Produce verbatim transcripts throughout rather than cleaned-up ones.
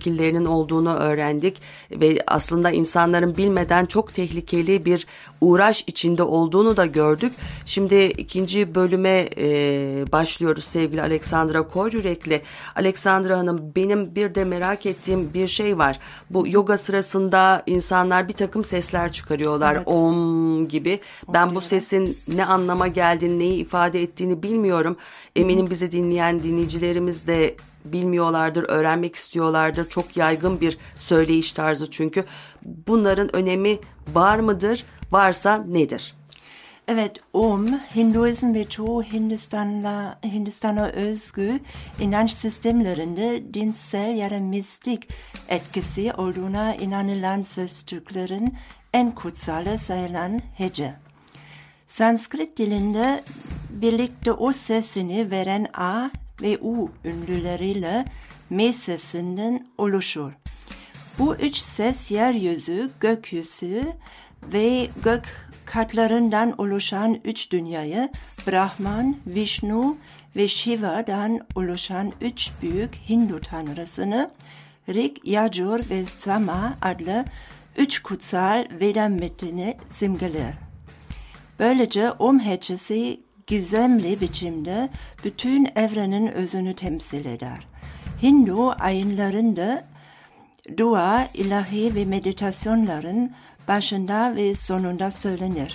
şekillerinin olduğunu öğrendik ve aslında insanların bilmeden çok tehlikeli bir uğraş içinde olduğunu da gördük. Şimdi ikinci bölüme e, başlıyoruz sevgili Alexandra Koryürek'le. Alexandra Hanım, benim bir de merak ettiğim bir şey var. Bu yoga sırasında insanlar bir takım sesler çıkarıyorlar. Evet. Om gibi. Ben Om bu diyorum. sesin ne anlama geldiğini, neyi ifade ettiğini bilmiyorum. Eminim bizi dinleyen dinleyicilerimiz de bilmiyorlardır, öğrenmek istiyorlardır. Çok yaygın bir söyleyiş tarzı çünkü. Bunların önemi var mıdır? Varsa nedir? Evet, Om, Hinduizm ve çoğu Hindistan'la, Hindistan'a özgü inanç sistemlerinde dinsel ya da mistik etkisi olduğuna inanılan sözcüklerin en kutsalı sayılan hece. Sanskrit dilinde birlikte o sesini veren A ve U ünlüleriyle M sesinden oluşur. Bu üç ses yeryüzü, gökyüzü ve gök katlarından oluşan üç dünyayı, Brahman, Vishnu ve Shiva'dan oluşan üç büyük Hindu tanrısını, Rig, Yajur ve Sama adlı üç kutsal Veda metnini simgeler. Böylece Om hecesi gizemli biçimde bütün evrenin özünü temsil eder. Hindu ayinlerinde dua, ilahi ve meditasyonların başında ve sonunda söylenir.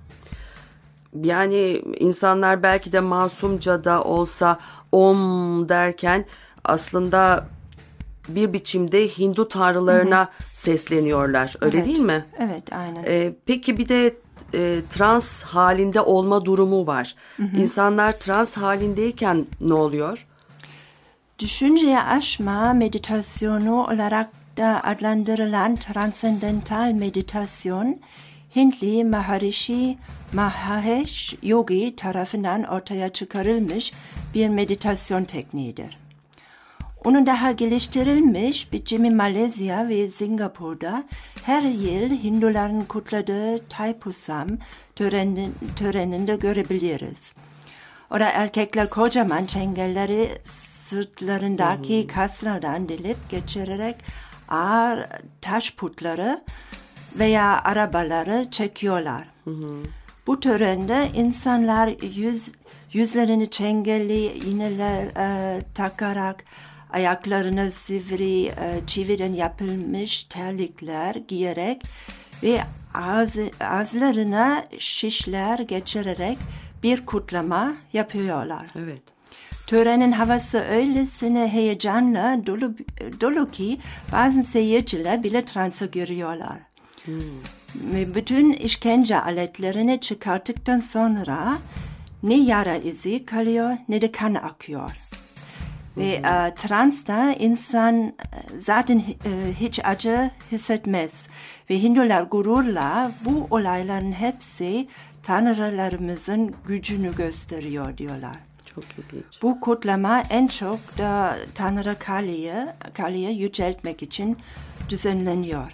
Yani insanlar belki de masumca da olsa Om derken aslında bir biçimde Hindu tanrılarına hı hı. sesleniyorlar. Öyle evet. değil mi? Evet, aynen. Ee, peki bir de e, trans halinde olma durumu var. Hı hı. İnsanlar trans halindeyken ne oluyor? Düşünceye aşma meditasyonu olarak da adlandırılan transendental meditasyon, Hintli Maharishi Mahesh Yogi tarafından ortaya çıkarılmış bir meditasyon tekniğidir. Onun daha geliştirilmiş biçimi Malezya ve Singapur'da her yıl Hinduların kutladığı Thaipusam törenin, töreninde görebiliriz. Orada erkekler kocaman çengelleri sırtlarındaki hmm. kaslardan delip geçirerek ağır taş putları veya arabaları çekiyorlar. Hı hı. Bu törende insanlar yüz, yüzlerini çengelli iğneler e, takarak ayaklarına sivri e, çividen yapılmış terlikler giyerek ve ağız, ağızlarına şişler geçirerek bir kutlama yapıyorlar. Evet. Törenin havası öylesine heyecanla dolu, dolu ki bazı seyirciler bile transa giriyorlar. Hmm. Bütün işkence aletlerini çıkarttıktan sonra ne yara izi kalıyor ne de kan akıyor. Hmm. Ve e, transta insan zaten e, hiç acı hissetmez. Ve Hindular gururla bu olayların hepsi tanrılarımızın gücünü gösteriyor diyorlar. Çok ilginç. Bu kutlama en çok da Tanrı Kali'yi, Kali'yi yüceltmek için düzenleniyor.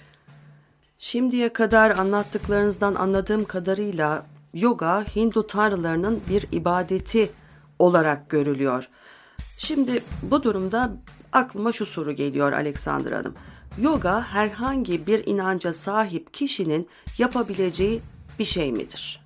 Şimdiye kadar anlattıklarınızdan anladığım kadarıyla yoga Hindu tanrılarının bir ibadeti olarak görülüyor. Şimdi bu durumda aklıma şu soru geliyor Alexandra Hanım. Yoga herhangi bir inanca sahip kişinin yapabileceği bir şey midir?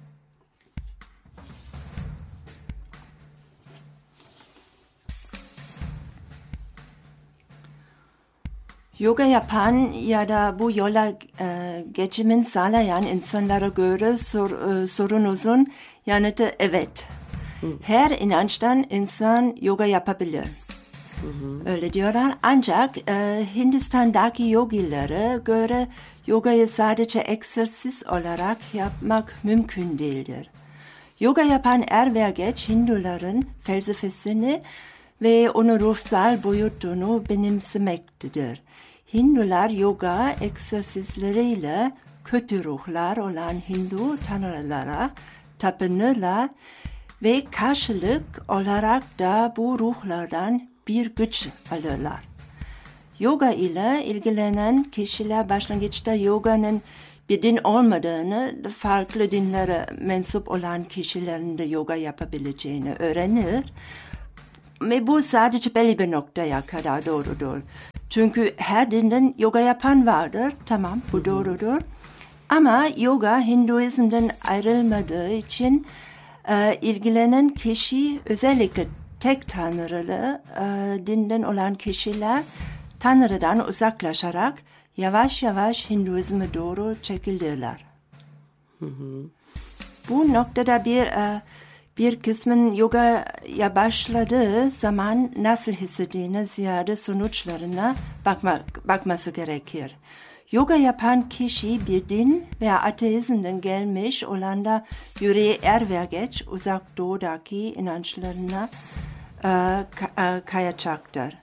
Yoga yapan ya da bu yola e, geçimin sağlayan insanlara göre sor, e, sorunuzun yanıtı evet. Hı. Her inançtan insan yoga yapabilir. Hı hı. Öyle diyorlar. Ancak e, Hindistan'daki yogilere göre yogayı sadece egzersiz olarak yapmak mümkün değildir. Yoga yapan er veya geç Hinduların felsefesini ve onun ruhsal boyutunu benimsemektedir. Hindular yoga egzersizleriyle kötü ruhlar olan Hindu tanrılara tapınırlar ve karşılık olarak da bu ruhlardan bir güç alırlar. Yoga ile ilgilenen kişiler başlangıçta yoganın bir din olmadığını, farklı dinlere mensup olan kişilerin de yoga yapabileceğini öğrenir. Ve bu sadece belli bir noktaya kadar doğrudur. Çünkü her dinden yoga yapan vardır. Tamam, bu Hı-hı. doğrudur. Ama yoga Hinduizm'den ayrılmadığı için e, ilgilenen kişi, özellikle tek tanrılı e, dinden olan kişiler Tanrı'dan uzaklaşarak yavaş yavaş Hinduizm'e doğru çekildiler. Hı hı. Bu noktada bir e, bir kısmın yogaya başladığı zaman nasıl hissettiğine ziyade sonuçlarına bakma, bakması gerekir. Yoga yapan kişi bir din veya ateizmden gelmiş olan da yüreği er ve geç uzak doğudaki inançlarına e, ka, e, kayacaktır.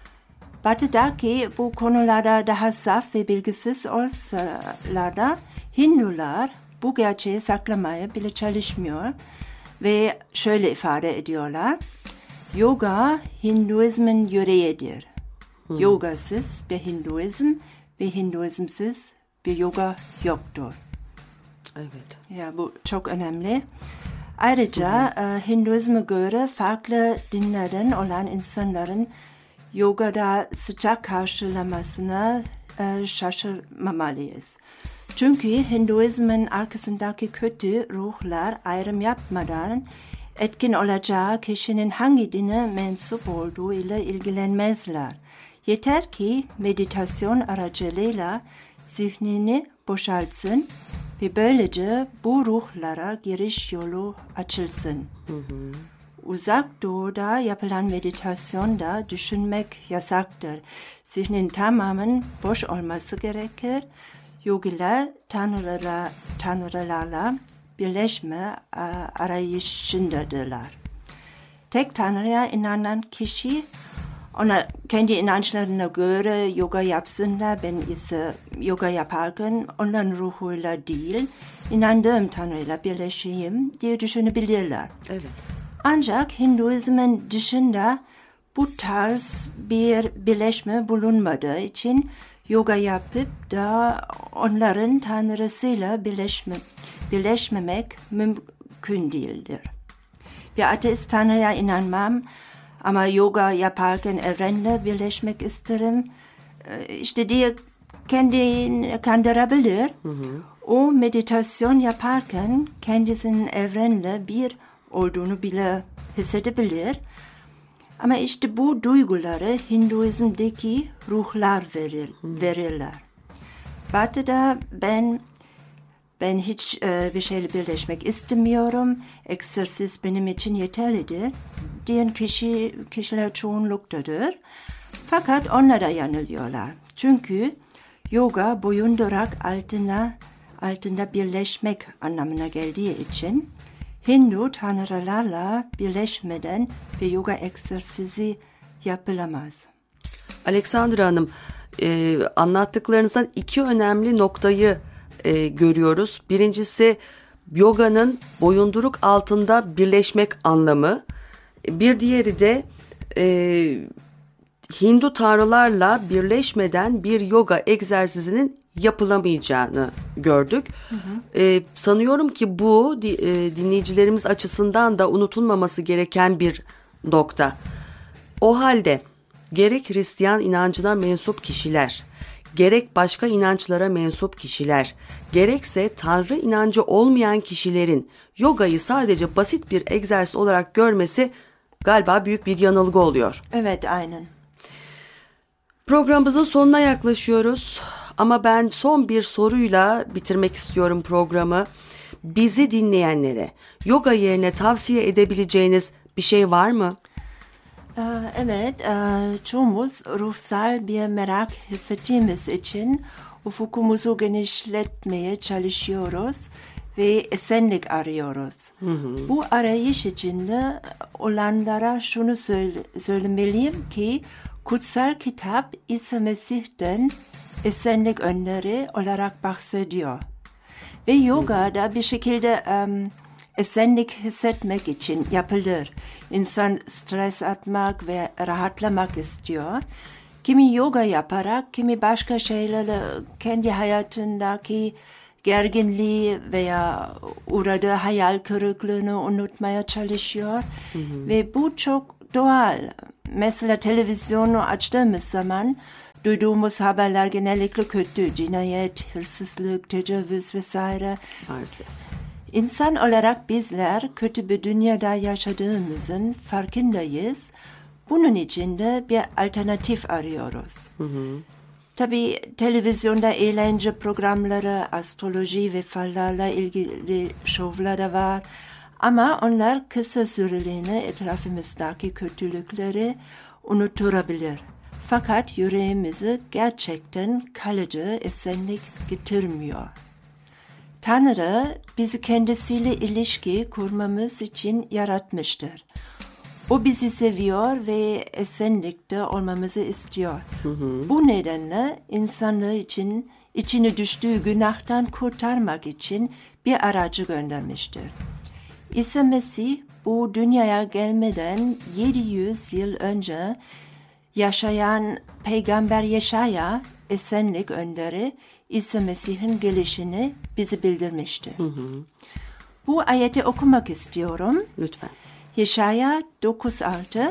Batı'daki bu konularda daha saf ve bilgisiz olsalar da Hindular bu gerçeği saklamaya bile çalışmıyor ve şöyle ifade ediyorlar. Yoga Hinduizmin yüreğidir. Hmm. Yogasız bir Hinduizm ve Hinduizmsiz bir yoga yoktur. Evet. Ya bu çok önemli. Ayrıca hmm. e, Hinduizme göre farklı dinlerden olan insanların yogada sıcak karşılamasına e, şaşırmamalıyız. Çünkü Hinduizmin arkasındaki kötü ruhlar ayrım yapmadan etkin olacağı kişinin hangi dine mensup olduğu ile ilgilenmezler. Yeter ki meditasyon aracılığıyla zihnini boşaltsın ve böylece bu ruhlara giriş yolu açılsın. Hı hı. Uzak doğuda yapılan meditasyonda düşünmek yasaktır. Zihnin tamamen boş olması gerekir. Yogiler tanrılara, tanrılarla birleşme arayışındadırlar. Tek tanrıya inanan kişi ona kendi inançlarına göre yoga yapsınlar. Ben ise yoga yaparken onların ruhuyla değil, inandığım tanrıyla birleşeyim diye düşünebilirler. Evet. Ancak Hinduizmin dışında bu tarz bir birleşme bulunmadığı için yoga yapıp da onların tanrısıyla birleşme, birleşmemek mümkün değildir. Bir ateist tanrıya inanmam ama yoga yaparken evrenle birleşmek isterim. İşte diye kendini kandırabilir. Hı hı. O meditasyon yaparken kendisinin evrenle bir olduğunu bile hissedebilir. Ama işte bu duyguları Hinduizm'deki ruhlar verir, hmm. verirler. Batı'da ben ben hiç e, bir şeyle birleşmek istemiyorum. Egzersiz benim için yeterlidir diyen kişi, kişiler çoğunluktadır. Fakat onlar da yanılıyorlar. Çünkü yoga boyundurarak altına, altında birleşmek anlamına geldiği için Hindu tanrılarla birleşmeden bir yoga egzersizi yapılamaz. Aleksandra Hanım, e, anlattıklarınızdan iki önemli noktayı e, görüyoruz. Birincisi yoganın boyunduruk altında birleşmek anlamı. Bir diğeri de e, Hindu tanrılarla birleşmeden bir yoga egzersizinin yapılamayacağını gördük. Hı hı. Ee, sanıyorum ki bu di, e, dinleyicilerimiz açısından da unutulmaması gereken bir nokta. O halde gerek Hristiyan inancına mensup kişiler, gerek başka inançlara mensup kişiler, gerekse Tanrı inancı olmayan kişilerin yogayı sadece basit bir egzersiz olarak görmesi galiba büyük bir yanılgı oluyor. Evet, aynen. Programımızın sonuna yaklaşıyoruz. Ama ben son bir soruyla bitirmek istiyorum programı. Bizi dinleyenlere yoga yerine tavsiye edebileceğiniz bir şey var mı? Evet, çoğumuz ruhsal bir merak hissettiğimiz için ufukumuzu genişletmeye çalışıyoruz ve esenlik arıyoruz. Hı hı. Bu arayış içinde olanlara şunu söyle, söylemeliyim ki kutsal kitap İsa Mesih'ten esenlik öneri olarak bahsediyor. Ve yoga da bir şekilde um, esenlik hissetmek için yapılır. İnsan stres atmak ve rahatlamak istiyor. Kimi yoga yaparak, kimi başka şeylerle kendi hayatındaki gerginliği veya uğradığı hayal kırıklığını unutmaya çalışıyor. Hı hı. Ve bu çok doğal. Mesela televizyonu açtığımız zaman Duyduğumuz haberler genellikle kötü. Cinayet, hırsızlık, tecavüz vesaire. Maalesef. İnsan olarak bizler kötü bir dünyada yaşadığımızın farkındayız. Bunun için de bir alternatif arıyoruz. Hı hı. Tabii televizyonda eğlence programları, astroloji ve fallarla ilgili şovlar da var. Ama onlar kısa süreliğine etrafımızdaki kötülükleri unutturabilir. Fakat yüreğimizi gerçekten kalıcı esenlik getirmiyor. Tanrı bizi kendisiyle ilişki kurmamız için yaratmıştır. O bizi seviyor ve esenlikte olmamızı istiyor. Hı hı. Bu nedenle insanlığı için içine düştüğü günahtan kurtarmak için bir aracı göndermiştir. İsa Mesih bu dünyaya gelmeden yedi yüz yıl önce yaşayan Peygamber Yeşaya esenlik önderi İsa Mesih'in gelişini bize bildirmiştir. Hı hı. Bu ayeti okumak istiyorum. Lütfen. Yeşaya dokuz altı.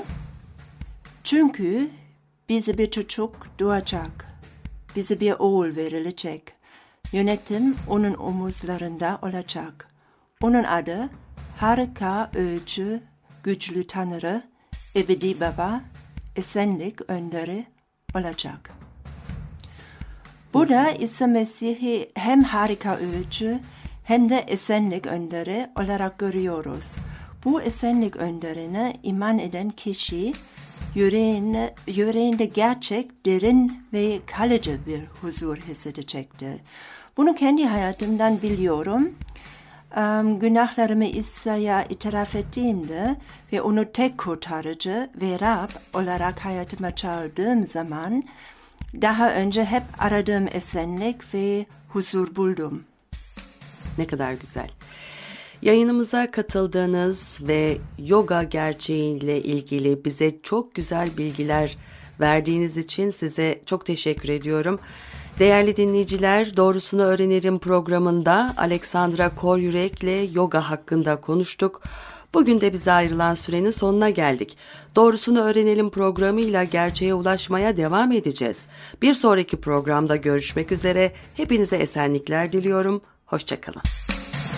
Çünkü bize bir çocuk doğacak, bize bir oğul verilecek. Yönetim onun omuzlarında olacak. Onun adı Harika Öğütçü, Güçlü Tanrı, Ebedi Baba, Esenlik Önderi olacak. Burada İsa Mesih'i hem harika öğütçü hem de esenlik önderi olarak görüyoruz. Bu esenlik önderine iman eden kişi yüreğinde, yüreğinde gerçek, derin ve kalıcı bir huzur hissedecektir. Bunu kendi hayatımdan biliyorum. Um, günahlarımı İsa'ya itiraf ettiğimde ve onu tek kurtarıcı ve Rab olarak hayatıma çağırdığım zaman daha önce hep aradığım esenlik ve huzur buldum. Ne kadar güzel. Yayınımıza katıldığınız ve yoga gerçeğiyle ilgili bize çok güzel bilgiler verdiğiniz için size çok teşekkür ediyorum. Değerli dinleyiciler, Doğrusunu Öğrenirim programında Aleksandra Koryürek'le yoga hakkında konuştuk. Bugün de bize ayrılan sürenin sonuna geldik. Doğrusunu Öğrenelim programıyla gerçeğe ulaşmaya devam edeceğiz. Bir sonraki programda görüşmek üzere. Hepinize esenlikler diliyorum. Hoşça kalın.